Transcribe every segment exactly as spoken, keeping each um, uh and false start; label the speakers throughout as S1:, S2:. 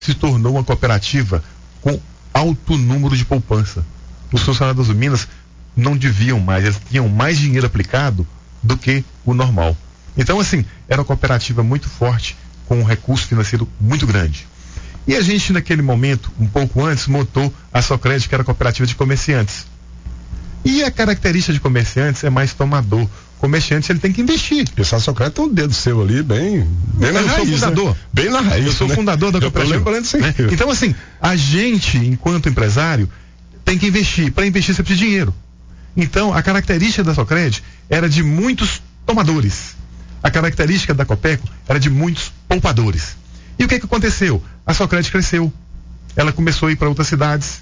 S1: se tornou uma cooperativa com alto número de poupança. Os funcionários das Minas não deviam mais, eles tinham mais dinheiro aplicado do que o normal. Então, assim, era uma cooperativa muito forte, com um recurso financeiro muito grande. E a gente, naquele momento, um pouco antes, montou a Socredi, que era a cooperativa de comerciantes. E a característica de comerciantes é mais tomador. O comerciante, ele tem que investir.
S2: Essa Socredi tem um dedo seu ali, bem, bem na
S1: eu
S2: raiz,
S1: sou fundador.
S2: Né? Bem na raiz.
S1: Eu sou
S2: né?
S1: fundador da cooperativa. Né? Então, assim, a gente, enquanto empresário, tem que investir. Para investir, você precisa de dinheiro. Então, a característica da Socredi era de muitos tomadores. A característica da Copeco era de muitos poupadores. E o que que aconteceu? A Socredi cresceu. Ela começou a ir para outras cidades.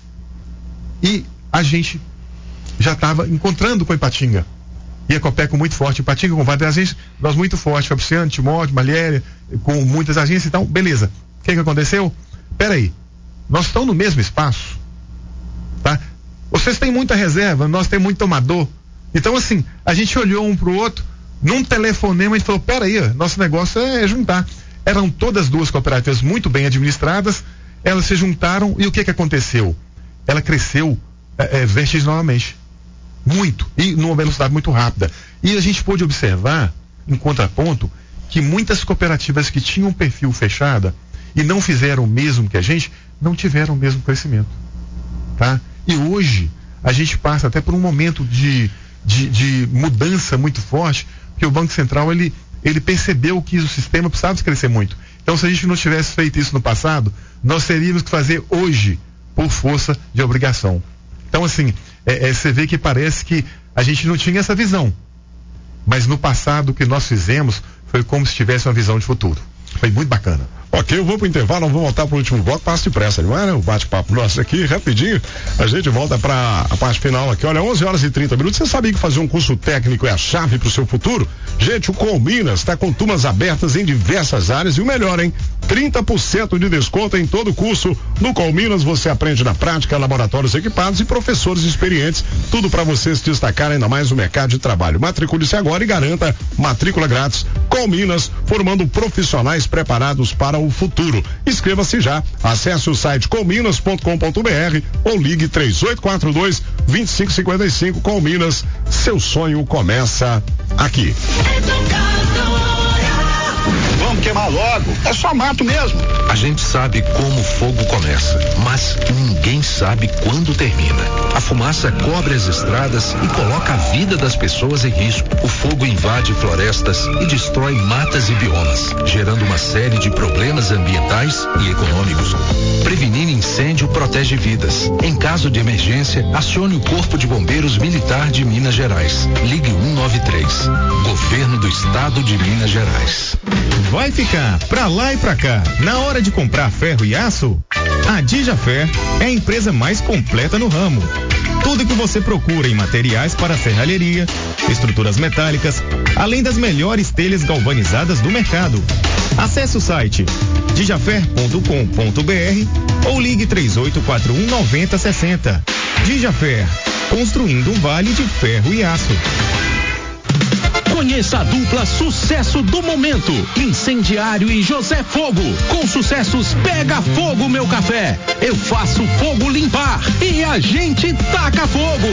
S1: E a gente já estava encontrando com a Ipatinga. E a Copeco muito forte. Ipatinga com várias agências, nós muito fortes. Fabriciano, Timóteo, Malhéria, com muitas agências. Então, beleza. O que que aconteceu? Peraí. Nós estamos no mesmo espaço. Tá? Vocês têm muita reserva, nós temos muito tomador. Então, assim, a gente olhou um para o outro. Num telefonema, a gente falou, peraí, nosso negócio é juntar. Eram todas duas cooperativas muito bem administradas, elas se juntaram e o que que aconteceu? Ela cresceu é, é, vertiginosamente. Muito. E numa velocidade muito rápida. E a gente pôde observar, em contraponto, que muitas cooperativas que tinham um perfil fechado e não fizeram o mesmo que a gente, não tiveram o mesmo crescimento. Tá? E hoje, a gente passa até por um momento de, de, de mudança muito forte, porque o Banco Central, ele, ele percebeu que o sistema precisava crescer muito. Então, se a gente não tivesse feito isso no passado, nós teríamos que fazer hoje por força de obrigação. Então, assim, é, é, você vê que parece que a gente não tinha essa visão. Mas no passado, o que nós fizemos foi como se tivesse uma visão de futuro. Foi muito bacana.
S2: Ok, eu vou pro intervalo, vamos voltar pro último bloco, passo depressa, não é, né? O bate-papo nosso aqui, rapidinho, a gente volta pra a parte final aqui, olha, onze horas e trinta minutos, você sabia que fazer um curso técnico é a chave pro seu futuro? Gente, o Colminas está com turmas abertas em diversas áreas e o melhor, hein? trinta por cento de desconto em todo o curso. No Colminas você aprende na prática, laboratórios equipados e professores experientes, tudo para você se destacar ainda mais no mercado de trabalho. Matricule-se agora e garanta matrícula grátis. Colminas, formando profissionais preparados para o futuro. Inscreva-se já. Acesse o site colminas ponto com ponto br ou ligue três oito quatro dois, dois cinco cinco cinco. Colminas, seu sonho começa aqui.
S3: Vamos queimar logo, é só mato mesmo.
S4: A gente sabe como o fogo começa, mas ninguém sabe quando termina. A fumaça cobre as estradas e coloca a vida das pessoas em risco. O fogo invade florestas e destrói matas e biomas, gerando uma série de problemas ambientais e econômicos. Prevenir incêndio protege vidas. Em caso de emergência, acione o Corpo de Bombeiros Militar de Minas Gerais. Ligue um nove três. Governo do Estado de Minas Gerais.
S5: Vai ficar pra lá e pra cá na hora de comprar ferro e aço? A Dijafer é a empresa mais completa no ramo. Tudo que você procura em materiais para serralheria, estruturas metálicas, além das melhores telhas galvanizadas do mercado. Acesse o site dijafer ponto com ponto br ou ligue três oito quatro um, nove zero seis zero. Dijafer, construindo um vale de ferro e aço.
S6: Conheça a dupla sucesso do momento, Incendiário e José Fogo, com sucessos Pega Fogo Meu Café, Eu Faço Fogo Limpar e A Gente Taca Fogo.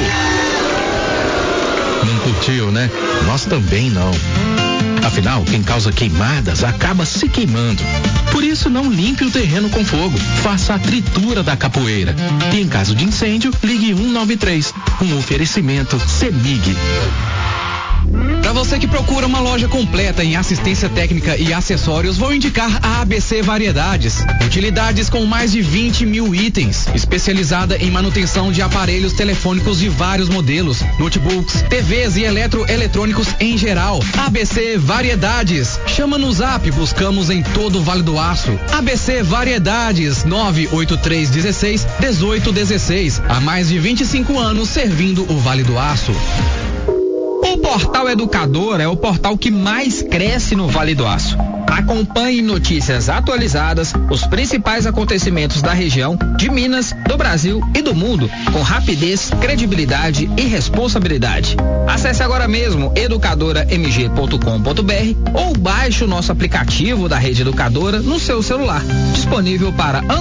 S4: Não curtiu, né? Nós também não. Afinal, quem causa queimadas acaba se queimando. Por isso, não limpe o terreno com fogo. Faça a tritura da capoeira. E em caso de incêndio, ligue um nove três. Um oferecimento CEMIG.
S7: Para você que procura uma loja completa em assistência técnica e acessórios, vou indicar a A B C Variedades. Utilidades com mais de vinte mil itens, especializada em manutenção de aparelhos telefônicos de vários modelos, notebooks, T Vs e eletroeletrônicos em geral. A B C Variedades. Chama no Zap, buscamos em todo o Vale do Aço. A B C Variedades, nove oito três um seis, um oito um seis. Há mais de vinte e cinco anos servindo o Vale do Aço.
S8: O Portal Educador é o portal que mais cresce no Vale do Aço. Acompanhe notícias atualizadas, os principais acontecimentos da região, de Minas, do Brasil e do mundo, com rapidez, credibilidade e responsabilidade. Acesse agora mesmo educadora m g ponto com ponto br ou baixe o nosso aplicativo da Rede Educadora no seu celular, disponível para